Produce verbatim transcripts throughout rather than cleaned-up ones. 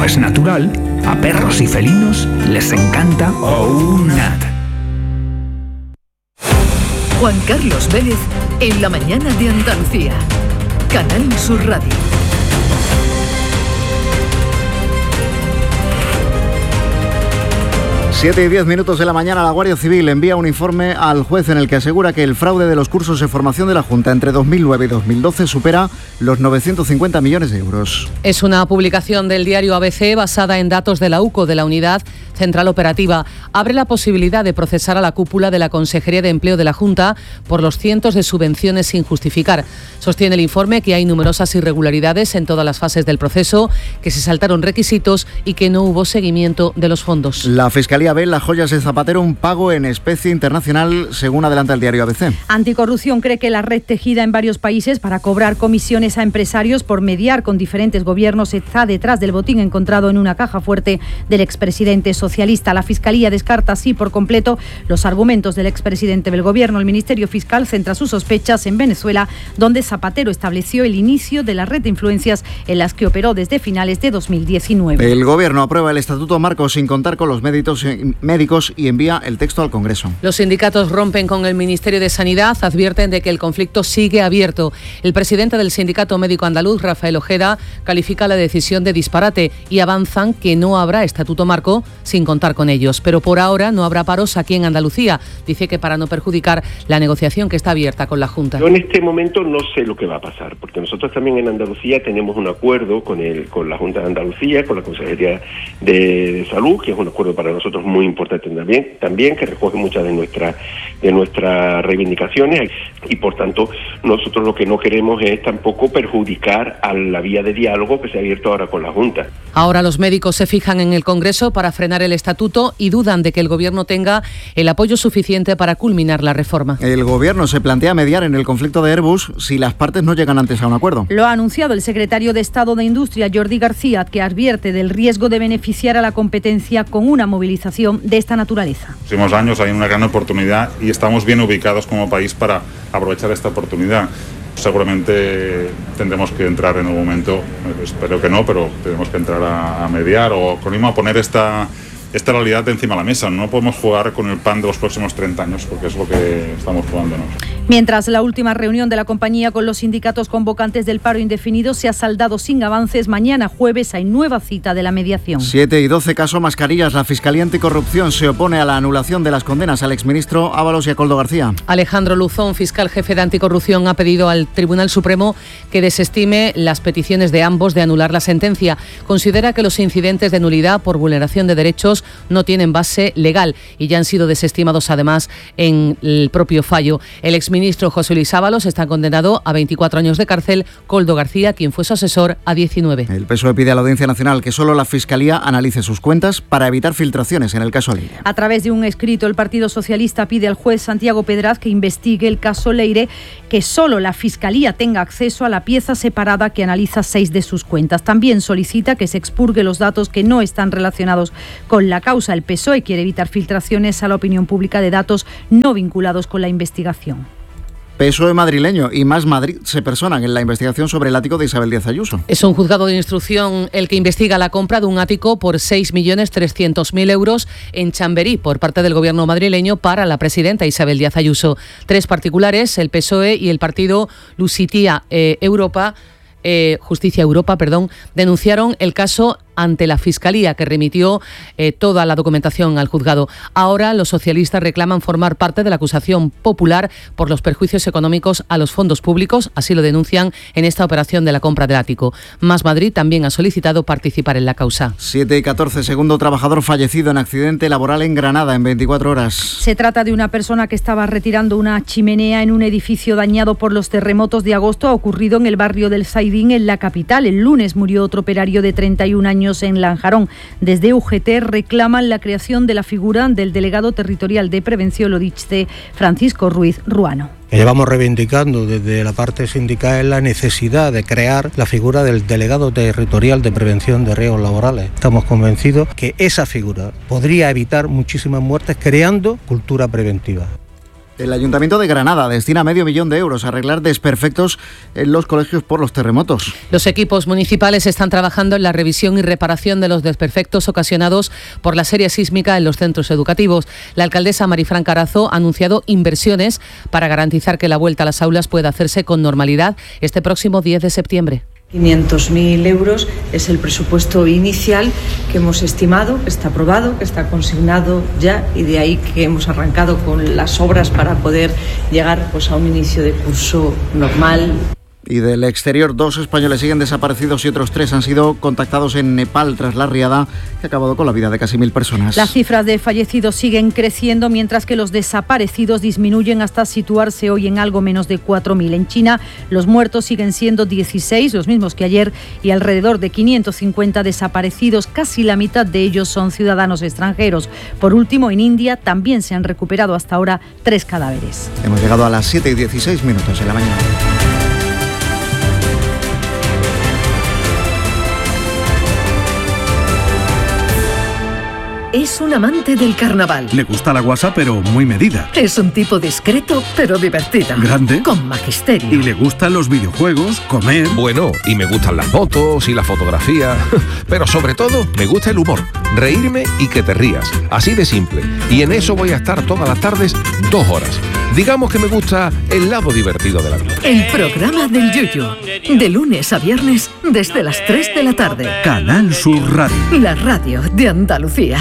como es natural, a perros y felinos les encanta OUNAT. Juan Carlos Vélez en la mañana de Andalucía. Canal Sur Radio. siete y diez minutos de la mañana, la Guardia Civil envía un informe al juez en el que asegura que el fraude de los cursos de formación de la Junta entre dos mil nueve y dos mil doce supera los novecientos cincuenta millones de euros. Es una publicación del diario A B C basada en datos de la U C O, de la Unidad Central Operativa. Abre la posibilidad de procesar a la cúpula de la Consejería de Empleo de la Junta por los cientos de subvenciones sin justificar. Sostiene el informe que hay numerosas irregularidades en todas las fases del proceso, que se saltaron requisitos y que no hubo seguimiento de los fondos. La Fiscalía ve en las joyas de Zapatero un pago en especie internacional, según adelanta el diario A B C. Anticorrupción cree que la red tejida en varios países para cobrar comisiones a empresarios por mediar con diferentes gobiernos está detrás del botín encontrado en una caja fuerte del expresidente socialista. La Fiscalía descarta así por completo los argumentos del expresidente del gobierno. El Ministerio Fiscal centra sus sospechas en Venezuela, donde Zapatero estableció el inicio de la red de influencias en las que operó desde finales de dos mil diecinueve. El gobierno aprueba el Estatuto Marco sin contar con los médicos médicos y envía el texto al Congreso. Los sindicatos rompen con el Ministerio de Sanidad, advierten de que el conflicto sigue abierto. El presidente del Sindicato Médico Andaluz, Rafael Ojeda, califica la decisión de disparate y avanzan que no habrá Estatuto Marco sin contar con ellos. Pero por ahora no habrá paros aquí en Andalucía. Dice que para no perjudicar la negociación que está abierta con la Junta. Yo en este momento no sé lo que va a pasar, porque nosotros también en Andalucía tenemos un acuerdo con el con la Junta de Andalucía, con la Consejería de, de Salud, que es un acuerdo para nosotros muy importante también, también que recoge muchas de nuestras de nuestras reivindicaciones y por tanto nosotros lo que no queremos es tampoco perjudicar a la vía de diálogo que se ha abierto ahora con la Junta. Ahora los médicos se fijan en el Congreso para frenar el estatuto y dudan de que el Gobierno tenga el apoyo suficiente para culminar la reforma. El Gobierno se plantea mediar en el conflicto de Airbus si las partes no llegan antes a un acuerdo. Lo ha anunciado el secretario de Estado de Industria, Jordi García, que advierte del riesgo de beneficiar a la competencia con una movilización de esta naturaleza. En los últimos años hay una gran oportunidad y estamos bien ubicados como país para aprovechar esta oportunidad. Seguramente tendremos que entrar en un momento, espero que no, pero tenemos que entrar a, a mediar o con a poner esta, esta realidad encima de la mesa. No podemos jugar con el pan de los próximos treinta años, porque es lo que estamos jugándonos. Mientras la última reunión de la compañía con los sindicatos convocantes del paro indefinido se ha saldado sin avances, mañana jueves hay nueva cita de la mediación. siete y doce caso mascarillas. La Fiscalía Anticorrupción se opone a la anulación de las condenas al exministro Ábalos y a Koldo García. Alejandro Luzón, fiscal jefe de Anticorrupción, ha pedido al Tribunal Supremo que desestime las peticiones de ambos de anular la sentencia. Considera que los incidentes de nulidad por vulneración de derechos no tienen base legal y ya han sido desestimados además en el propio fallo. El exministro José Luis Ábalos está condenado a veinticuatro años de cárcel, Koldo García, quien fue su asesor, a diecinueve. El P S O E pide a la Audiencia Nacional que solo la Fiscalía analice sus cuentas para evitar filtraciones en el caso Leire. A través de un escrito, el Partido Socialista pide al juez Santiago Pedraz que investigue el caso Leire, que solo la Fiscalía tenga acceso a la pieza separada que analiza seis de sus cuentas. También solicita que se expurgue los datos que no están relacionados con la causa. El P S O E quiere evitar filtraciones a la opinión pública de datos no vinculados con la investigación. P S O E madrileño y Más Madrid se personan en la investigación sobre el ático de Isabel Díaz Ayuso. Es un juzgado de instrucción el que investiga la compra de un ático por seis millones trescientos mil euros en Chamberí por parte del gobierno madrileño para la presidenta Isabel Díaz Ayuso. Tres particulares, el P S O E y el partido Lusitía eh, Europa, eh, Justicia Europa, perdón, denunciaron el caso ante la Fiscalía, que remitió eh, toda la documentación al juzgado. Ahora los socialistas reclaman formar parte de la acusación popular por los perjuicios económicos a los fondos públicos, así lo denuncian en esta operación de la compra del ático. Más Madrid también ha solicitado participar en la causa. siete y catorce, segundo trabajador fallecido en accidente laboral en Granada en veinticuatro horas. Se trata de una persona que estaba retirando una chimenea en un edificio dañado por los terremotos de agosto. Ha ocurrido en el barrio del Saidín, en la capital. El lunes murió otro operario de treinta y un años en Lanjarón. Desde U G T reclaman la creación de la figura del delegado territorial de prevención, lo dice Francisco Ruiz Ruano. Llevamos reivindicando desde la parte sindical la necesidad de crear la figura del delegado territorial de prevención de riesgos laborales. Estamos convencidos que esa figura podría evitar muchísimas muertes creando cultura preventiva. El Ayuntamiento de Granada destina medio millón de euros a arreglar desperfectos en los colegios por los terremotos. Los equipos municipales están trabajando en la revisión y reparación de los desperfectos ocasionados por la serie sísmica en los centros educativos. La alcaldesa Marifran Carazo ha anunciado inversiones para garantizar que la vuelta a las aulas pueda hacerse con normalidad este próximo diez de septiembre. quinientos mil euros es el presupuesto inicial que hemos estimado, que está aprobado, que está consignado ya, y de ahí que hemos arrancado con las obras para poder llegar pues, a un inicio de curso normal. Y del exterior, dos españoles siguen desaparecidos y otros tres han sido contactados en Nepal tras la riada que ha acabado con la vida de casi mil personas. Las cifras de fallecidos siguen creciendo, mientras que los desaparecidos disminuyen hasta situarse hoy en algo menos de cuatro mil. En China, los muertos siguen siendo dieciséis, los mismos que ayer, y alrededor de quinientos cincuenta desaparecidos. Casi la mitad de ellos son ciudadanos extranjeros. Por último, en India también se han recuperado hasta ahora tres cadáveres. Hemos llegado a las siete y dieciséis minutos de la mañana. Es un amante del carnaval. Le gusta la guasa, pero muy medida. Es un tipo discreto, pero divertido. Grande. Con magisterio. Y le gustan los videojuegos, comer. Bueno, y me gustan las motos y la fotografía. Pero sobre todo, me gusta el humor. Reírme y que te rías. Así de simple. Y en eso voy a estar todas las tardes, dos horas. Digamos que me gusta el lado divertido de la vida. El programa del Yuyu. De lunes a viernes, desde las tres de la tarde. Canal Sur Radio. La radio de Andalucía.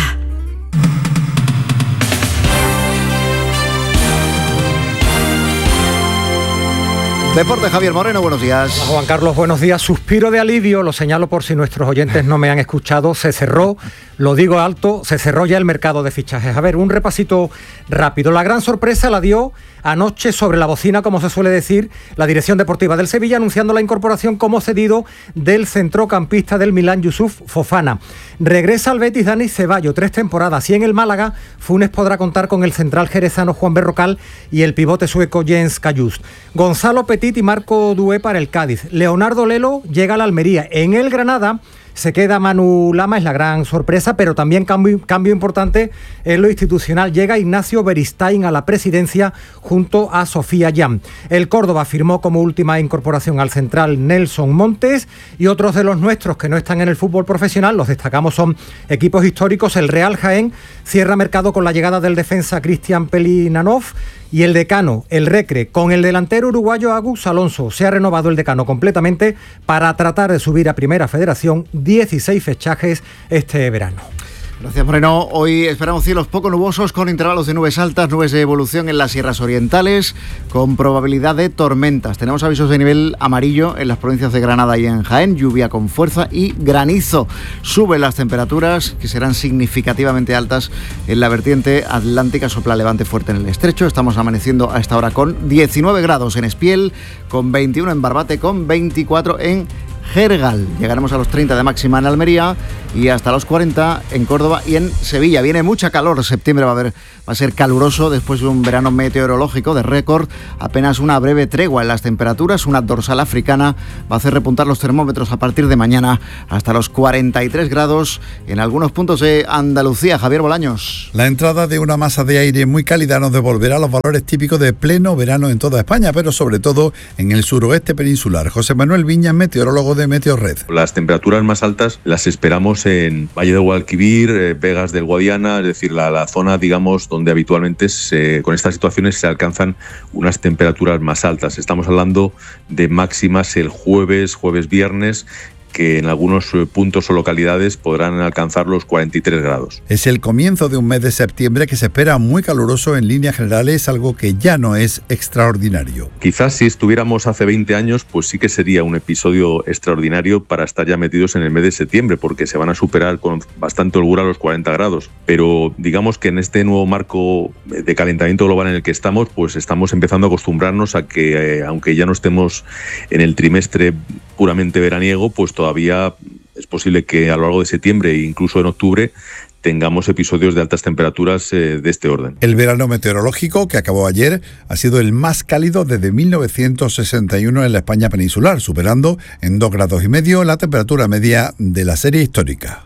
Deporte, Javier Moreno, buenos días. Hola, Juan Carlos, buenos días. Suspiro de alivio, lo señalo por si nuestros oyentes no me han escuchado, se cerró, lo digo alto, se cerró ya el mercado de fichajes. A ver, un repasito rápido. La gran sorpresa la dio anoche sobre la bocina, como se suele decir, la dirección deportiva del Sevilla, anunciando la incorporación como cedido del centrocampista del Milán, Yusuf Fofana. Regresa al Betis Dani Ceballos, tres temporadas, y en el Málaga, Funes podrá contar con el central jerezano Juan Berrocal y el pivote sueco Jens Kajus. Gonzalo Petit y Marco Dué para el Cádiz. Leonardo Lelo llega a la Almería. En el Granada se queda Manu Lama, es la gran sorpresa, pero también cambio, cambio importante en lo institucional. Llega Ignacio Beristain a la presidencia junto a Sofía Yam. El Córdoba firmó como última incorporación al central Nelson Montes, y otros de los nuestros que no están en el fútbol profesional, los destacamos, son equipos históricos. El Real Jaén cierra mercado con la llegada del defensa Cristian Pelinanov, y el decano, el Recre, con el delantero uruguayo Agus Alonso. Se ha renovado el decano completamente para tratar de subir a Primera Federación. dieciséis fichajes este verano. Gracias, Moreno. Hoy esperamos cielos poco nubosos con intervalos de nubes altas, nubes de evolución en las sierras orientales, con probabilidad de tormentas. Tenemos avisos de nivel amarillo en las provincias de Granada y en Jaén, lluvia con fuerza y granizo. Suben las temperaturas, que serán significativamente altas en la vertiente atlántica, sopla levante fuerte en el estrecho. Estamos amaneciendo a esta hora con diecinueve grados en Espiel, con veintiuno en Barbate, con veinticuatro en Gergal. Llegaremos a los treinta de máxima en Almería y hasta los cuarenta en Córdoba y en Sevilla. Viene mucha calor, septiembre va a, haber, va a ser caluroso después de un verano meteorológico de récord. Apenas una breve tregua en las temperaturas, una dorsal africana va a hacer repuntar los termómetros a partir de mañana hasta los cuarenta y tres grados en algunos puntos de Andalucía. Javier Bolaños. La entrada de una masa de aire muy cálida nos devolverá los valores típicos de pleno verano en toda España, pero sobre todo en el suroeste peninsular. José Manuel Viñas, meteorólogo de Meteorred. Las temperaturas más altas las esperamos en Valle de Guadalquivir, eh, Vegas del Guadiana, es decir, la, la zona, digamos, donde habitualmente se, con estas situaciones se alcanzan unas temperaturas más altas. Estamos hablando de máximas el jueves, jueves-viernes, que en algunos puntos o localidades podrán alcanzar los cuarenta y tres grados. Es el comienzo de un mes de septiembre que se espera muy caluroso en líneas generales, algo que ya no es extraordinario. Quizás si estuviéramos hace veinte años, pues sí que sería un episodio extraordinario para estar ya metidos en el mes de septiembre, porque se van a superar con bastante holgura los cuarenta grados. Pero digamos que en este nuevo marco de calentamiento global en el que estamos, pues estamos empezando a acostumbrarnos a que, eh, aunque ya no estemos en el trimestre puramente veraniego, pues todavía es posible que a lo largo de septiembre e incluso en octubre tengamos episodios de altas temperaturas eh, de este orden. El verano meteorológico que acabó ayer ha sido el más cálido desde mil novecientos sesenta y uno en la España peninsular, superando en dos grados y medio la temperatura media de la serie histórica.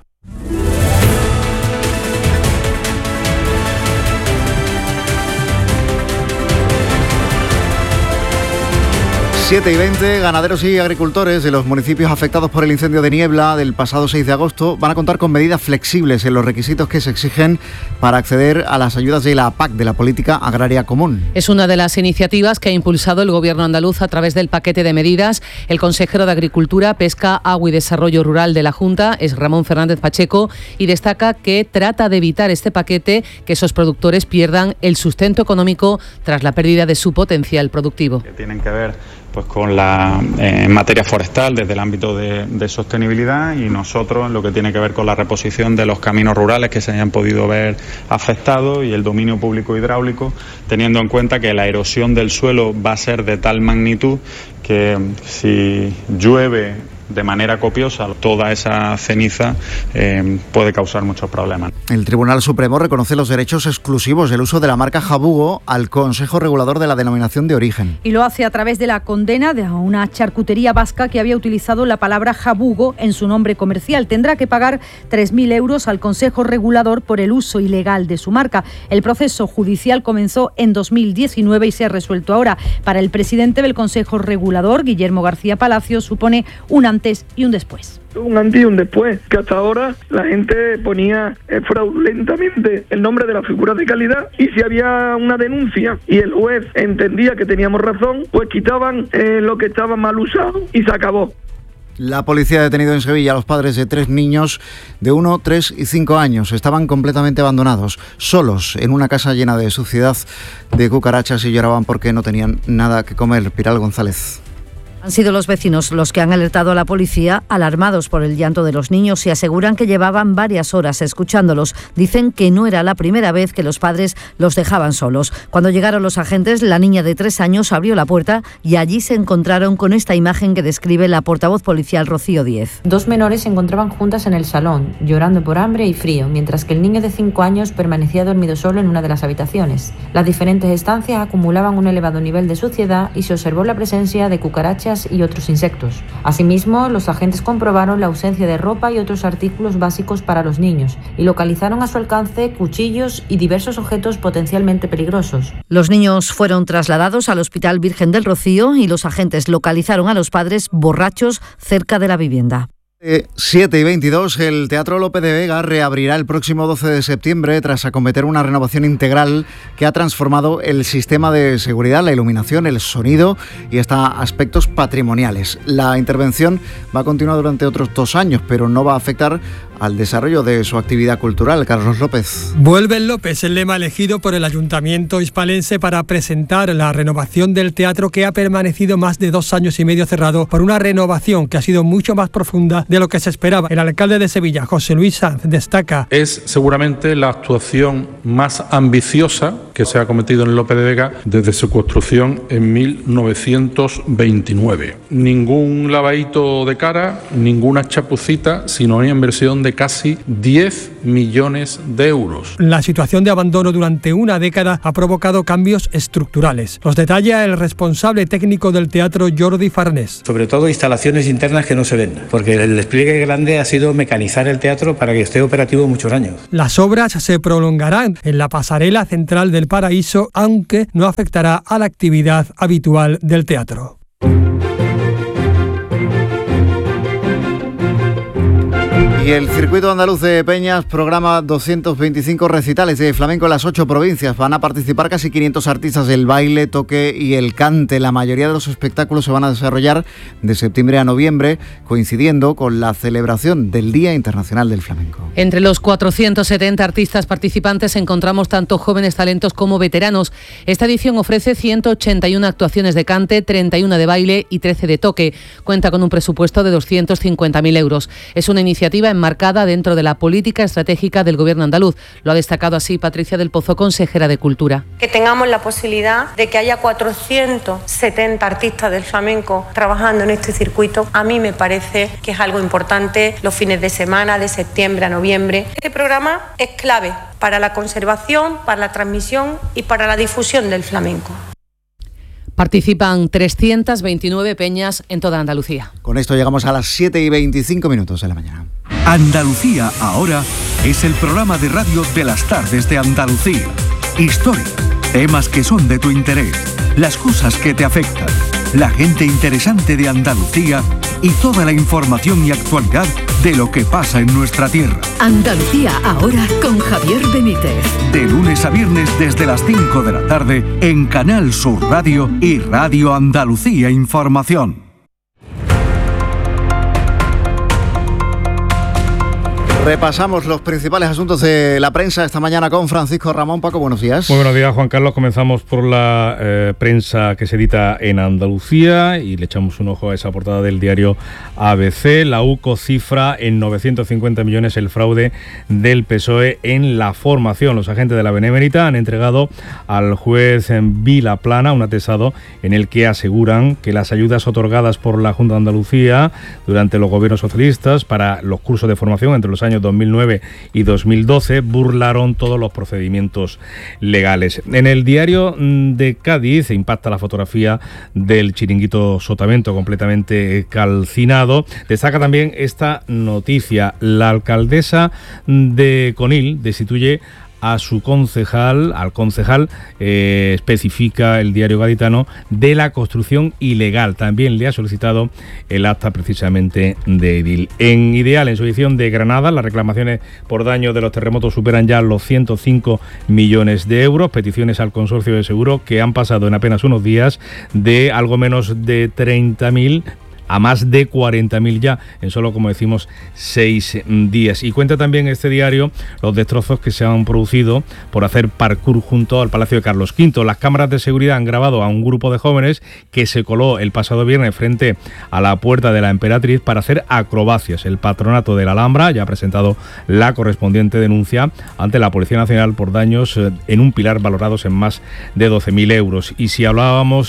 siete y veinte, ganaderos y agricultores de los municipios afectados por el incendio de Niebla del pasado seis de agosto van a contar con medidas flexibles en los requisitos que se exigen para acceder a las ayudas de la P A C, de la Política Agraria Común. Es una de las iniciativas que ha impulsado el Gobierno andaluz a través del paquete de medidas. El consejero de Agricultura, Pesca, Agua y Desarrollo Rural de la Junta es Ramón Fernández Pacheco y destaca que trata de evitar este paquete que esos productores pierdan el sustento económico tras la pérdida de su potencial productivo. Que tienen que ver pues con la eh, en materia forestal desde el ámbito de, de sostenibilidad, y nosotros en lo que tiene que ver con la reposición de los caminos rurales que se hayan podido ver afectados y el dominio público hidráulico, teniendo en cuenta que la erosión del suelo va a ser de tal magnitud que si llueve de manera copiosa toda esa ceniza eh, puede causar muchos problemas. El Tribunal Supremo reconoce los derechos exclusivos del uso de la marca Jabugo al Consejo Regulador de la Denominación de Origen. Y lo hace a través de la condena de una charcutería vasca que había utilizado la palabra Jabugo en su nombre comercial. Tendrá que pagar tres mil euros al Consejo Regulador por el uso ilegal de su marca. El proceso judicial comenzó en dos mil diecinueve y se ha resuelto ahora. Para el presidente del Consejo Regulador, Guillermo García Palacio, supone un antes y un después. Un antes y un después, que hasta ahora la gente ponía eh, fraudulentamente el nombre de la figura de calidad, y si había una denuncia y el juez entendía que teníamos razón, pues quitaban eh, lo que estaba mal usado y se acabó. La policía ha detenido en Sevilla a los padres de tres niños de uno, tres y cinco años. Estaban completamente abandonados, solos, en una casa llena de suciedad, de cucarachas, y lloraban porque no tenían nada que comer. Pilar González. Han sido los vecinos los que han alertado a la policía, alarmados por el llanto de los niños, y aseguran que llevaban varias horas escuchándolos. Dicen que no era la primera vez que los padres los dejaban solos. Cuando llegaron los agentes, la niña de tres años abrió la puerta y allí se encontraron con esta imagen que describe la portavoz policial Rocío Díez. Dos menores se encontraban juntas en el salón, llorando por hambre y frío, mientras que el niño de cinco años permanecía dormido solo en una de las habitaciones. Las diferentes estancias acumulaban un elevado nivel de suciedad y se observó la presencia de cucarachas y otros insectos. Asimismo, los agentes comprobaron la ausencia de ropa y otros artículos básicos para los niños y localizaron a su alcance cuchillos y diversos objetos potencialmente peligrosos. Los niños fueron trasladados al Hospital Virgen del Rocío y los agentes localizaron a los padres borrachos cerca de la vivienda. siete y veintidós, el Teatro Lope de Vega reabrirá el próximo doce de septiembre tras acometer una renovación integral que ha transformado el sistema de seguridad, la iluminación, el sonido y hasta aspectos patrimoniales. La intervención va a continuar durante otros dos años, pero no va a afectar al desarrollo de su actividad cultural. Carlos López. Vuelve el López, el lema elegido por el Ayuntamiento hispalense para presentar la renovación del teatro, que ha permanecido más de dos años y medio cerrado por una renovación que ha sido mucho más profunda de lo que se esperaba. El alcalde de Sevilla, José Luis Sanz, destaca: es seguramente la actuación más ambiciosa que se ha cometido en el Lope de Vega desde su construcción en mil novecientos veintinueve. Ningún lavadito de cara, ninguna chapucita, sino una inversión de casi diez millones de euros. La situación de abandono durante una década ha provocado cambios estructurales. Los detalla el responsable técnico del teatro, Jordi Farnés. Sobre todo instalaciones internas que no se ven, porque el despliegue grande ha sido mecanizar el teatro para que esté operativo muchos años. Las obras se prolongarán en la pasarela central del Paraíso, aunque no afectará a la actividad habitual del teatro. Y el Circuito Andaluz de Peñas programa doscientos veinticinco recitales de flamenco en las ocho provincias. Van a participar casi quinientos artistas del baile, toque y el cante. La mayoría de los espectáculos se van a desarrollar de septiembre a noviembre, coincidiendo con la celebración del Día Internacional del Flamenco. Entre los cuatrocientos setenta artistas participantes encontramos tanto jóvenes talentos como veteranos. Esta edición ofrece ciento ochenta y una actuaciones de cante, treinta y una de baile y trece de toque. Cuenta con un presupuesto de doscientos cincuenta mil euros. Es una iniciativa enmarcada dentro de la política estratégica del Gobierno andaluz. Lo ha destacado así Patricia del Pozo, consejera de Cultura. Que tengamos la posibilidad de que haya cuatrocientos setenta artistas del flamenco trabajando en este circuito, a mí me parece que es algo importante los fines de semana, de septiembre a noviembre. Este programa es clave para la conservación, para la transmisión y para la difusión del flamenco. Participan trescientas veintinueve peñas en toda Andalucía. Con esto llegamos a las siete y veinticinco minutos de la mañana. Andalucía ahora es el programa de radio de las tardes de Andalucía. Historia, temas que son de tu interés, las cosas que te afectan, la gente interesante de Andalucía y toda la información y actualidad de lo que pasa en nuestra tierra. Andalucía ahora con Javier Benítez. De lunes a viernes desde las cinco de la tarde en Canal Sur Radio y Radio Andalucía Información. Repasamos los principales asuntos de la prensa esta mañana con Francisco Ramón. Paco, buenos días. Muy buenos días, Juan Carlos. Comenzamos por la eh, prensa que se edita en Andalucía y le echamos un ojo a esa portada del diario A B C. La U C O cifra en novecientos cincuenta millones el fraude del P S O E en la formación. Los agentes de la Benemérita han entregado al juez Vilaplana un atestado en el que aseguran que las ayudas otorgadas por la Junta de Andalucía durante los gobiernos socialistas para los cursos de formación entre los años dos mil nueve y dos mil doce burlaron todos los procedimientos legales. En el diario de Cádiz impacta la fotografía del chiringuito Sotavento completamente calcinado. Destaca también esta noticia: la alcaldesa de Conil destituye a su concejal, al concejal, eh, especifica el diario gaditano, de la construcción ilegal. También le ha solicitado el acta precisamente de edil. En Ideal, en su edición de Granada, las reclamaciones por daño de los terremotos superan ya los ciento cinco millones de euros. Peticiones al consorcio de seguro que han pasado en apenas unos días de algo menos de treinta mil a más de cuarenta mil ya, en solo, como decimos, seis días. Y cuenta también este diario los destrozos que se han producido por hacer parkour junto al Palacio de Carlos quinto. Las cámaras de seguridad han grabado a un grupo de jóvenes que se coló el pasado viernes frente a la Puerta de la Emperatriz para hacer acrobacias. El Patronato de la Alhambra ya ha presentado la correspondiente denuncia ante la Policía Nacional por daños en un pilar valorados en más de doce mil euros. Y si hablábamos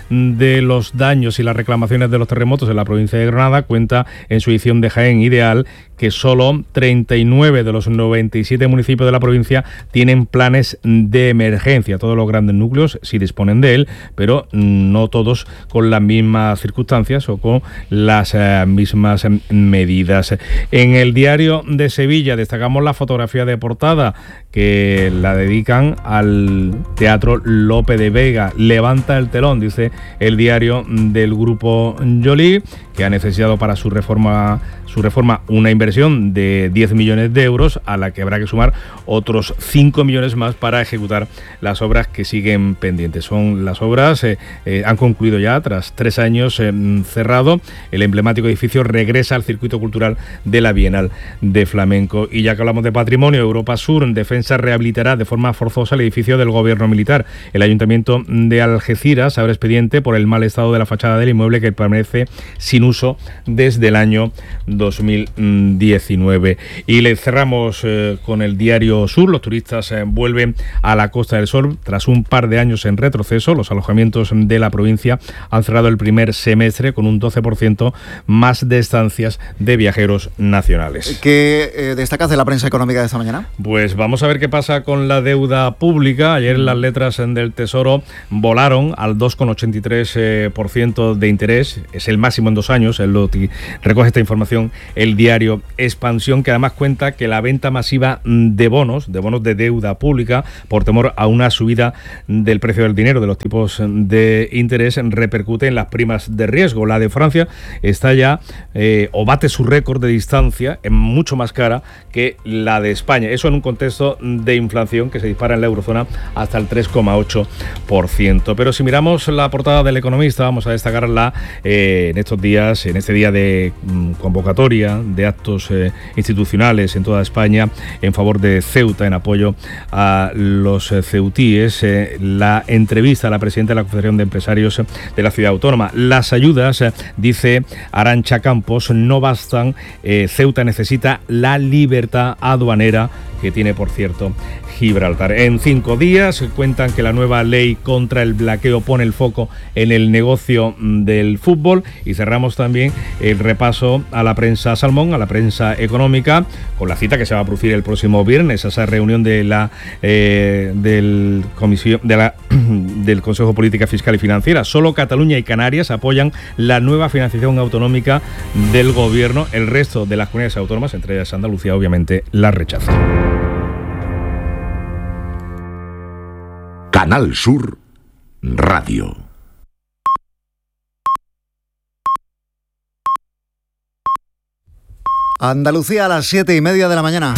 de los daños y las reclamaciones de los terremotos en la provincia de Granada, cuenta en su edición de Jaén Ideal que solo treinta y nueve de los noventa y siete municipios de la provincia tienen planes de emergencia. Todos los grandes núcleos sí disponen de él, pero no todos con las mismas circunstancias o con las eh, mismas medidas. En el diario de Sevilla destacamos la fotografía de portada que la dedican al Teatro Lope de Vega. Levanta el telón, dice el diario del Grupo Joly, que ha necesitado para su reforma su reforma una inversión de diez millones de euros, a la que habrá que sumar otros cinco millones más para ejecutar las obras que siguen pendientes. Son las obras, eh, eh, han concluido ya tras tres años eh, cerrado. El emblemático edificio regresa al circuito cultural de la Bienal de Flamenco. Y ya que hablamos de patrimonio, Europa Sur Defensa rehabilitará de forma forzosa el edificio del gobierno militar. El Ayuntamiento de Algeciras abre expediente por el mal estado de la fachada del inmueble, que permanece sin uso desde el año dos mil diecinueve. Y le cerramos eh, con el diario Sur. Los turistas eh, vuelven a la Costa del Sol tras un par de años en retroceso. Los alojamientos de la provincia han cerrado el primer semestre con un doce por ciento más de estancias de viajeros nacionales. ¿Qué eh, destacas de la prensa económica de esta mañana? Pues vamos a ver qué pasa con la deuda pública. Ayer las letras del Tesoro volaron al dos coma ochenta y tres por ciento de interés. Es el máximo en dos años. El Loti recoge esta información el diario Expansión, que además cuenta que la venta masiva de bonos, de bonos de deuda pública, por temor a una subida del precio del dinero, de los tipos de interés, repercute en las primas de riesgo. La de Francia está ya, eh, o bate su récord de distancia, es mucho más cara que la de España. Eso en un contexto de inflación que se dispara en la eurozona hasta el tres coma ocho por ciento. Pero si miramos la portada del Economista, vamos a destacarla eh, en estos días, en este día de mm, convocatoria de actos eh, institucionales en toda España en favor de Ceuta, en apoyo a los eh, ceutíes. Eh, la entrevista a la presidenta de la Confederación de Empresarios de la Ciudad Autónoma. Las ayudas, eh, dice Arantxa Campos, no bastan. Eh, Ceuta necesita la libertad aduanera que tiene, por cierto, Gibraltar. En cinco días cuentan que la nueva ley contra el blanqueo pone el foco en el negocio del fútbol. Y cerramos también el repaso a la prensa salmón, a la prensa económica, con la cita que se va a producir el próximo viernes, a esa reunión de la eh, del comisión de la del Consejo de Política Fiscal y Financiera. Solo Cataluña y Canarias apoyan la nueva financiación autonómica del gobierno. El resto de las comunidades autónomas, entre ellas Andalucía, obviamente la rechazan. Canal Sur Radio. Andalucía a las siete y media de la mañana.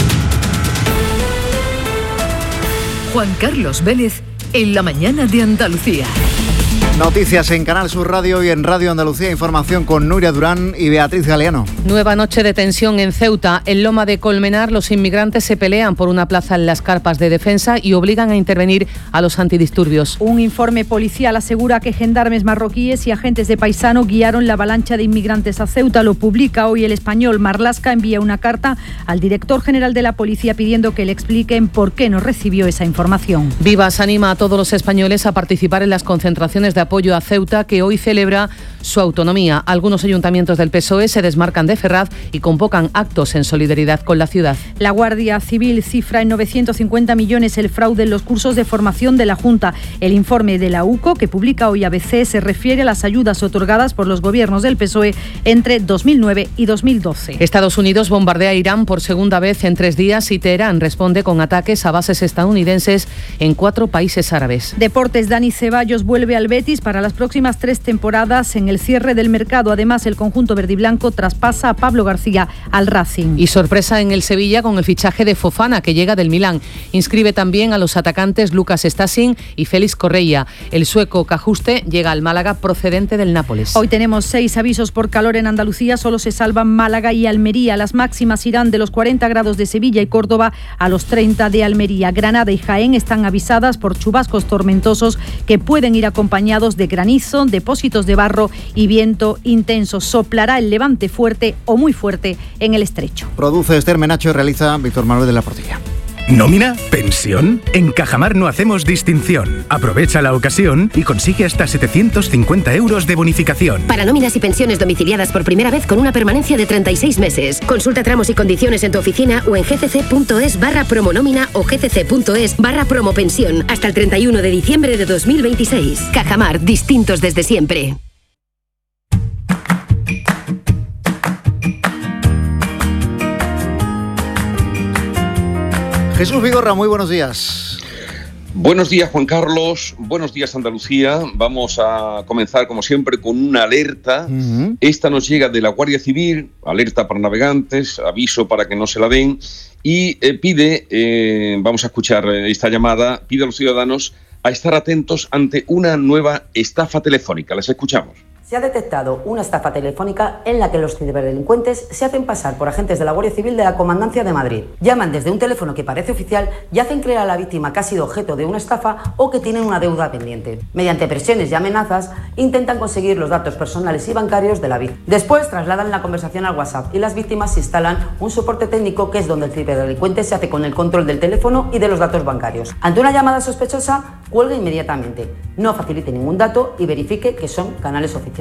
Juan Carlos Vélez en la mañana de Andalucía. Noticias en Canal Sur Radio y en Radio Andalucía. Información con Nuria Durán y Beatriz Galeano. Nueva noche de tensión en Ceuta. En Loma de Colmenar, los inmigrantes se pelean por una plaza en las carpas de defensa y obligan a intervenir a los antidisturbios. Un informe policial asegura que gendarmes marroquíes y agentes de Paisano guiaron la avalancha de inmigrantes a Ceuta. Lo publica hoy El Español. Marlaska envía una carta al director general de la policía pidiendo que le expliquen por qué no recibió esa información. Vivas anima a todos los españoles a participar en las concentraciones de apoyo a Ceuta, que hoy celebra su autonomía. Algunos ayuntamientos del P S O E se desmarcan de Ferraz y convocan actos en solidaridad con la ciudad. La Guardia Civil cifra en novecientos cincuenta millones el fraude en los cursos de formación de la Junta. El informe de la U C O, que publica hoy A B C, se refiere a las ayudas otorgadas por los gobiernos del P S O E entre dos mil nueve y dos mil doce. Estados Unidos bombardea a Irán por segunda vez en tres días y Teherán responde con ataques a bases estadounidenses en cuatro países árabes. Deportes. Dani Ceballos vuelve al Betis para las próximas tres temporadas en el cierre del mercado. Además, el conjunto verdiblanco traspasa a Pablo García al Racing. Y sorpresa en el Sevilla con el fichaje de Fofana, que llega del Milán. Inscribe también a los atacantes Lucas Stasin y Félix Correia. El sueco Cajuste llega al Málaga procedente del Nápoles. Hoy tenemos seis avisos por calor en Andalucía. Solo se salvan Málaga y Almería. Las máximas irán de los cuarenta grados de Sevilla y Córdoba a los treinta de Almería. Granada y Jaén están avisadas por chubascos tormentosos que pueden ir acompañados de granizo, depósitos de barro y viento intenso. Soplará el levante fuerte o muy fuerte en el estrecho. Produce Esther Menacho y realiza Víctor Manuel de la Portilla. ¿Nómina? ¿Pensión? En Cajamar no hacemos distinción. Aprovecha la ocasión y consigue hasta setecientos cincuenta euros de bonificación. Para nóminas y pensiones domiciliadas por primera vez con una permanencia de treinta y seis meses. Consulta tramos y condiciones en tu oficina o en gcc.es barra promonómina o gcc.es barra promopensión hasta el treinta y uno de diciembre de dos mil veintiséis. Cajamar, distintos desde siempre. Jesús Vigorra, muy buenos días. Buenos días, Juan Carlos. Buenos días, Andalucía. Vamos a comenzar, como siempre, con una alerta. Uh-huh. Esta nos llega de la Guardia Civil, alerta para navegantes, aviso para que no se la den, y eh, pide, eh, vamos a escuchar esta llamada, pide a los ciudadanos a estar atentos ante una nueva estafa telefónica. Les escuchamos. Se ha detectado una estafa telefónica en la que los ciberdelincuentes se hacen pasar por agentes de la Guardia Civil de la Comandancia de Madrid. Llaman desde un teléfono que parece oficial y hacen creer a la víctima que ha sido objeto de una estafa o que tienen una deuda pendiente. Mediante presiones y amenazas, intentan conseguir los datos personales y bancarios de la víctima. Después trasladan la conversación al WhatsApp y las víctimas instalan un soporte técnico, que es donde el ciberdelincuente se hace con el control del teléfono y de los datos bancarios. Ante una llamada sospechosa, cuelga inmediatamente. No facilite ningún dato y verifique que son canales oficiales.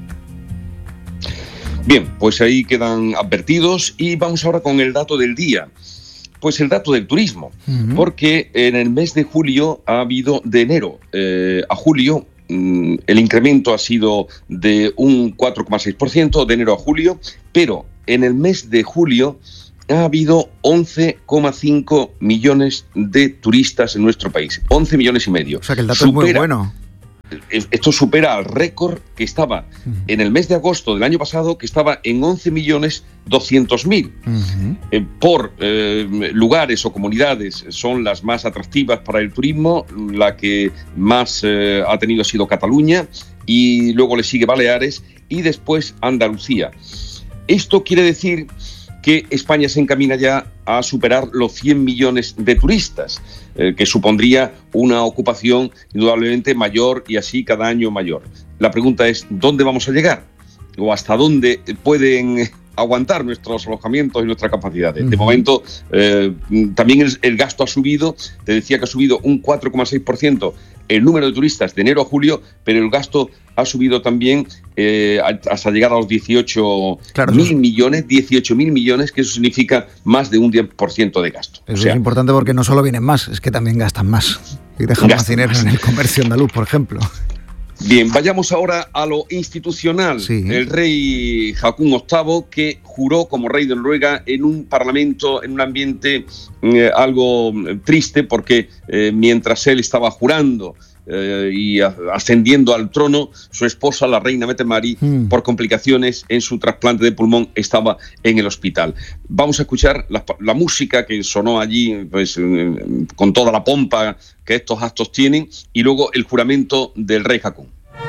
Bien, pues ahí quedan advertidos y vamos ahora con el dato del día. Pues el dato del turismo, uh-huh. porque en el mes de julio ha habido, de enero eh, a julio, mmm, el incremento ha sido de un cuatro coma seis por ciento de enero a julio, pero en el mes de julio ha habido once coma cinco millones de turistas en nuestro país, once millones y medio. O sea que el dato supera, es muy bueno. Esto supera al récord que estaba uh-huh. en el mes de agosto del año pasado, que estaba en once millones doscientos mil. Uh-huh. Eh, por eh, lugares o comunidades son las más atractivas para el turismo. La que más eh, ha tenido ha sido Cataluña, y luego le sigue Baleares y después Andalucía. Esto quiere decir que España se encamina ya a superar los cien millones de turistas, eh, que supondría una ocupación indudablemente mayor y así cada año mayor. La pregunta es, ¿dónde vamos a llegar? ¿O hasta dónde pueden aguantar nuestros alojamientos y nuestras capacidades? Uh-huh. De momento, eh, también el, el gasto ha subido. Te decía que ha subido un cuatro coma seis por ciento el número de turistas de enero a julio, pero el gasto ha subido también eh, hasta llegar a los dieciocho mil millones, dieciocho mil millones, que eso significa más de un diez por ciento de gasto. Eso o sea, es importante porque no solo vienen más, es que también gastan más. Y dejan más dinero más en el comercio andaluz, por ejemplo. Bien, vayamos ahora a lo institucional. Sí. El rey Haakon octavo, que juró como rey de Noruega en un parlamento, en un ambiente eh, algo triste, porque eh, mientras él estaba jurando eh, y a, ascendiendo al trono, su esposa, la reina Mette Marit, mm. por complicaciones en su trasplante de pulmón, estaba en el hospital. Vamos a escuchar la, la música que sonó allí, pues, eh, con toda la pompa que estos actos tienen, y luego el juramento del rey Haakon.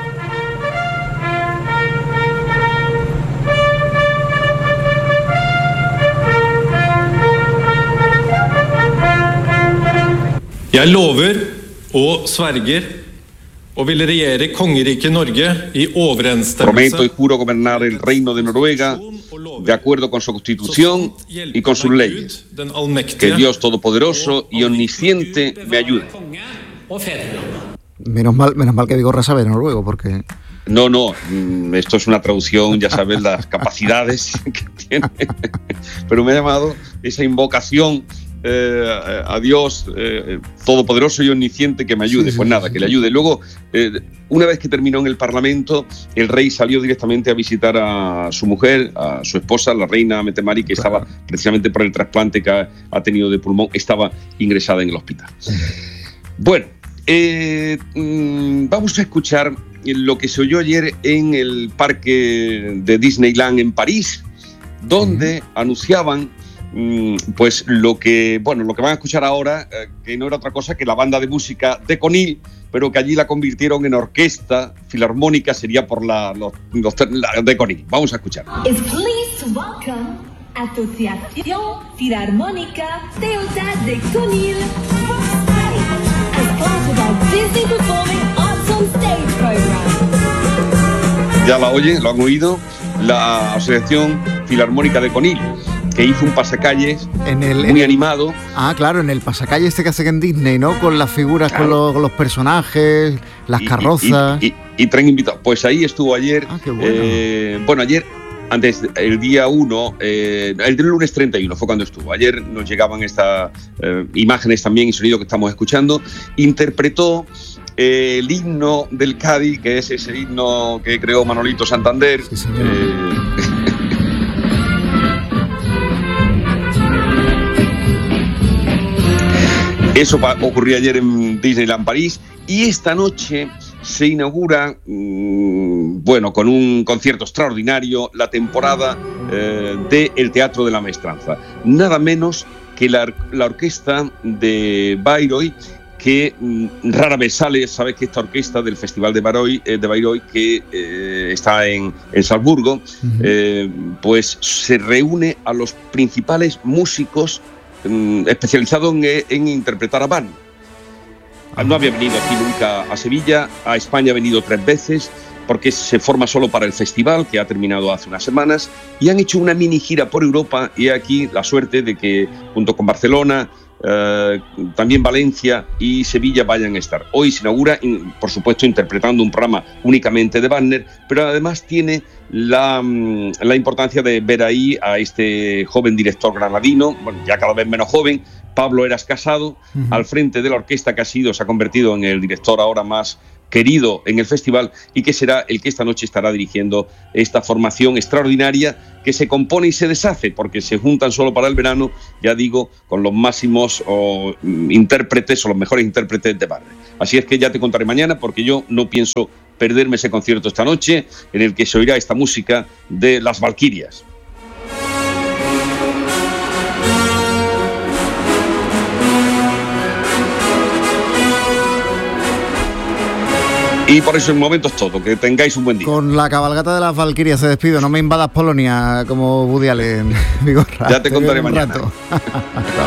Jeg lover og sverger å ville regjere kongeriket Norge i overensstemmelse. Prometo y juro gobernar el reino de Noruega de acuerdo con su constitución y con sus leyes. Que Dios Todopoderoso y Omnisciente me ayude. Menos mal, menos mal que Vigorra sabe noruego, porque... No, no, esto es una traducción, ya sabes las capacidades que tiene. Pero me ha llamado esa invocación eh, a Dios eh, Todopoderoso y Omnisciente que me ayude. Sí, pues sí, nada, sí, que le ayude. Luego, eh, una vez que terminó en el Parlamento, el rey salió directamente a visitar a su mujer, a su esposa, la reina Mette Marit, que claro. estaba precisamente por el trasplante que ha, ha tenido de pulmón, estaba ingresada en el hospital. Bueno, eh, mmm, vamos a escuchar lo que se oyó ayer en el parque de Disneyland en París, donde uh-huh. anunciaban mmm, pues lo que bueno lo que van a escuchar ahora, eh, que no era otra cosa que la banda de música de Conil, pero que allí la convirtieron en orquesta filarmónica, sería por la, los, los la, de Conil. Vamos a escuchar. Is pleased to welcome Asociación Filarmónica Ceuta de Conil as part of our Disney Performing Arts on Stage program. Ya la oyen, lo han oído, la Asociación Filarmónica de Conil, que hizo un pasacalles en el, muy en el, animado. Ah, claro, en el pasacalles este que hacen en Disney, ¿no? Con las figuras, claro. con, los, con los personajes, las y, carrozas. Y, y, y, y tren invitados. Pues ahí estuvo ayer. Ah, qué bueno. Eh, bueno, ayer, antes, el día uno, eh, el lunes treinta y uno fue cuando estuvo. Ayer nos llegaban estas eh, imágenes también y sonido que estamos escuchando. Interpretó eh, el himno del Cádiz, que es ese himno que creó Manolito Santander. Sí, señor. Eh, Eso ocurrió ayer en Disneyland París, y esta noche se inaugura, mmm, bueno, con un concierto extraordinario, la temporada eh, del Teatro de la Maestranza. Nada menos que la, la orquesta de Bayreuth, que mmm, rara vez sale. Sabes que esta orquesta del Festival de Bayreuth, eh, de Bayreuth que eh, está en, en Salzburgo, uh-huh. eh, pues se reúne a los principales músicos especializado en, en interpretar a Bach. No había venido aquí nunca a Sevilla, a España ha venido tres veces, porque se forma solo para el festival, que ha terminado hace unas semanas, y han hecho una mini gira por Europa, y aquí la suerte de que junto con Barcelona, eh, también Valencia y Sevilla vayan a estar. Hoy se inaugura, por supuesto, interpretando un programa únicamente de Wagner, pero además tiene la, la importancia de ver ahí a este joven director granadino, bueno, ya cada vez menos joven, Pablo Eras Casado, uh-huh. al frente de la orquesta que ha sido, se ha convertido en el director ahora más querido en el festival, y que será el que esta noche estará dirigiendo esta formación extraordinaria que se compone y se deshace, porque se juntan solo para el verano, ya digo, con los máximos o, intérpretes o los mejores intérpretes de Wagner. Así es que ya te contaré mañana, porque yo no pienso perderme ese concierto esta noche, en el que se oirá esta música de las Valquirias. Y por eso en momento es todo. Que tengáis un buen día. Con la cabalgata de las Valquirias se despido. No me invadas Polonia como Woody Allen. Ya te contaré mañana.